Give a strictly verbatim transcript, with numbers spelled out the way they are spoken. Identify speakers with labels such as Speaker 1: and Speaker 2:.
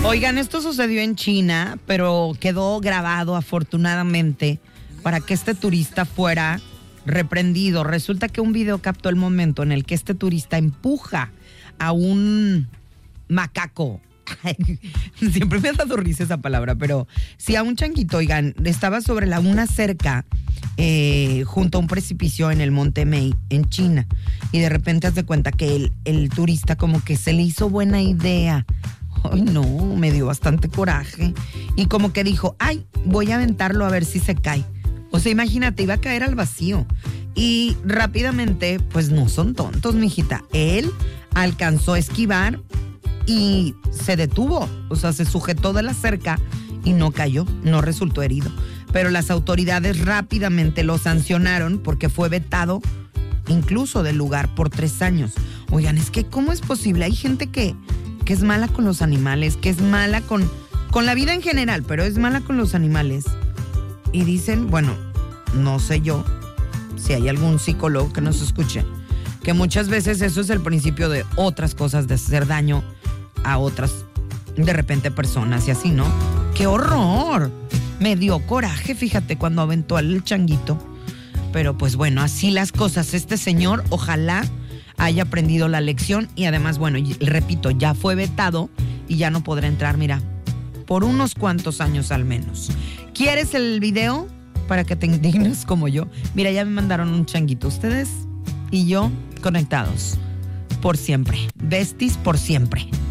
Speaker 1: Oigan, esto sucedió en China, pero quedó grabado afortunadamente para que este turista fuera reprendido. Resulta que un video captó el momento en el que este turista empuja a un macaco. Siempre me ha dado risa esa palabra, pero sí, a un changuito. Oigan, estaba sobre la, una cerca eh, junto a un precipicio en el monte Mei, en China, y de repente haz de cuenta que el, el turista como que se le hizo buena idea. Ay, no, me dio bastante coraje. Y como que dijo, ay, voy a aventarlo a ver si se cae. O sea, imagínate, iba a caer al vacío. Y rápidamente, pues no son tontos, mijita. Él alcanzó a esquivar y se detuvo. O sea, se sujetó de la cerca y no cayó, no resultó herido. Pero las autoridades rápidamente lo sancionaron porque fue vetado incluso del lugar por tres años. Oigan, es que ¿cómo es posible? Hay gente que... que es mala con los animales, que es mala con, con la vida en general, pero es mala con los animales. Y dicen, bueno, no sé yo, si hay algún psicólogo que nos escuche, que muchas veces eso es el principio de otras cosas, de hacer daño a otras, de repente, personas y así, ¿no? ¡Qué horror! Me dio coraje, fíjate, cuando aventó al changuito. Pero pues bueno, así las cosas. Este señor, ojalá haya aprendido la lección y además, bueno, y, repito, ya fue vetado y ya no podrá entrar, mira, por unos cuantos años al menos. ¿Quieres el video para que te indignes como yo? Mira, ya me mandaron un changuito, ustedes y yo conectados por siempre, besties por siempre.